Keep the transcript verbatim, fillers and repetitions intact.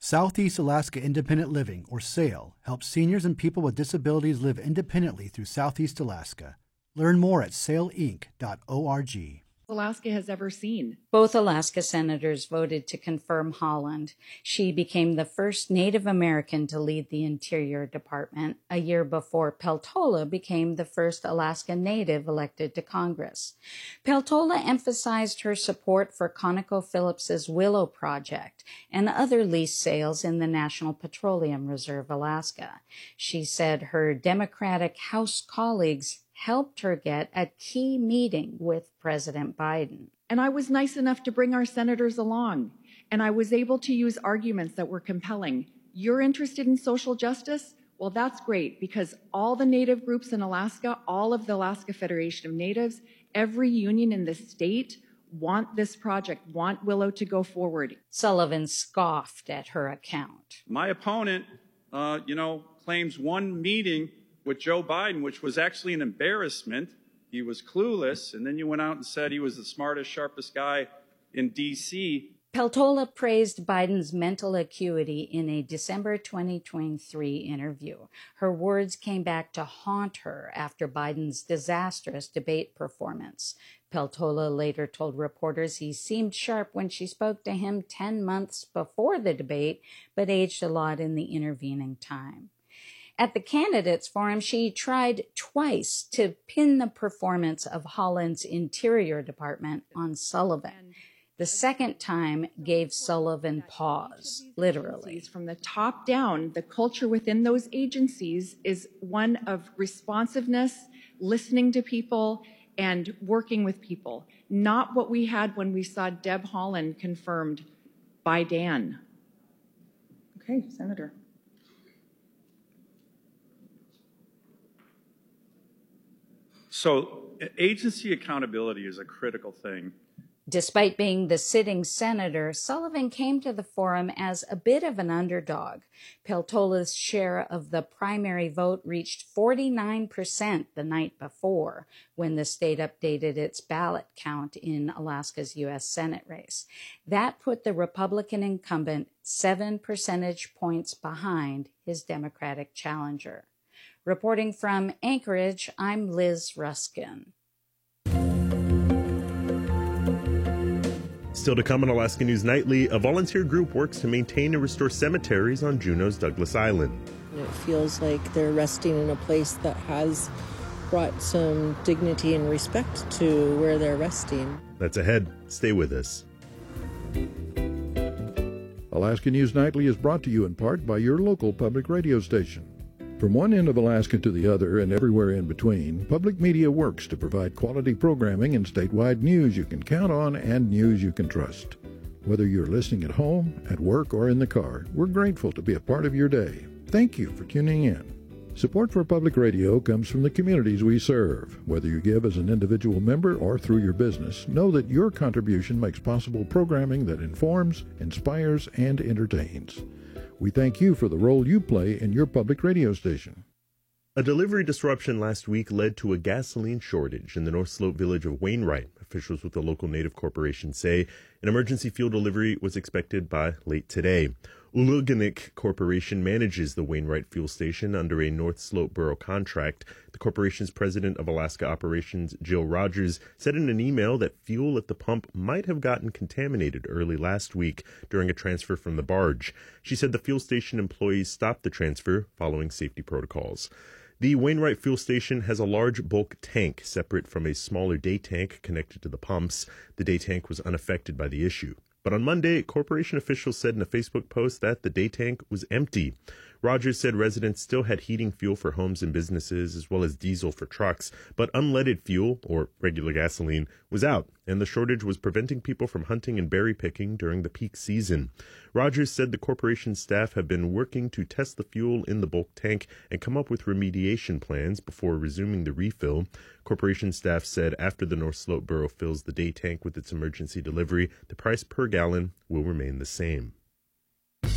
Southeast Alaska Independent Living, or SAIL, helps seniors and people with disabilities live independently through Southeast Alaska. Learn more at sail inc dot org. Alaska has ever seen. Both Alaska senators voted to confirm Holland. She became the first Native American to lead the Interior Department a year before Peltola became the first Alaska Native elected to Congress. Peltola emphasized her support for ConocoPhillips's Willow Project and other lease sales in the National Petroleum Reserve, Alaska. She said her Democratic House colleagues helped her get a key meeting with President Biden. And I was nice enough to bring our senators along, and I was able to use arguments that were compelling. You're interested in social justice? Well, that's great, because all the Native groups in Alaska, all of the Alaska Federation of Natives, every union in the state want this project, want Willow to go forward. Sullivan scoffed at her account. My opponent, uh, you know, claims one meeting with Joe Biden, which was actually an embarrassment. He was clueless, and then you went out and said he was the smartest, sharpest guy in D C Peltola praised Biden's mental acuity in a December twenty twenty-three interview. Her words came back to haunt her after Biden's disastrous debate performance. Peltola later told reporters he seemed sharp when she spoke to him ten months before the debate, but aged a lot in the intervening time. At the Candidates Forum, she tried twice to pin the performance of Holland's Interior Department on Sullivan. The second time gave Sullivan pause, literally. From the top down, the culture within those agencies is one of responsiveness, listening to people, and working with people. Not what we had when we saw Deb Haaland confirmed by Dan. Okay, Senator. So agency accountability is a critical thing. Despite being the sitting senator, Sullivan came to the forum as a bit of an underdog. Peltola's share of the primary vote reached forty-nine percent the night before, when the state updated its ballot count in Alaska's U S Senate race. That put the Republican incumbent seven percentage points behind his Democratic challenger. Reporting from Anchorage, I'm Liz Ruskin. Still to come on Alaska News Nightly, a volunteer group works to maintain and restore cemeteries on Juneau's Douglas Island. It feels like they're resting in a place that has brought some dignity and respect to where they're resting. That's ahead. Stay with us. Alaska News Nightly is brought to you in part by your local public radio station. From one end of Alaska to the other and everywhere in between, public media works to provide quality programming and statewide news you can count on and news you can trust. Whether you're listening at home, at work, or in the car, we're grateful to be a part of your day. Thank you for tuning in. Support for public radio comes from the communities we serve. Whether you give as an individual member or through your business, know that your contribution makes possible programming that informs, inspires, and entertains. We thank you for the role you play in your public radio station. A delivery disruption last week led to a gasoline shortage in the North Slope village of Wainwright. Officials with the local Native corporation say an emergency fuel delivery was expected by late today. Uluganik Corporation manages the Wainwright fuel station under a North Slope Borough contract. The corporation's president of Alaska Operations, Jill Rogers, said in an email that fuel at the pump might have gotten contaminated early last week during a transfer from the barge. She said the fuel station employees stopped the transfer following safety protocols. The Wainwright fuel station has a large bulk tank separate from a smaller day tank connected to the pumps. The day tank was unaffected by the issue. But on Monday, corporation officials said in a Facebook post that the day tank was empty. Rogers said residents still had heating fuel for homes and businesses, as well as diesel for trucks, but unleaded fuel, or regular gasoline, was out, and the shortage was preventing people from hunting and berry picking during the peak season. Rogers said the corporation staff have been working to test the fuel in the bulk tank and come up with remediation plans before resuming the refill. Corporation staff said after the North Slope Borough fills the day tank with its emergency delivery, the price per gallon will remain the same.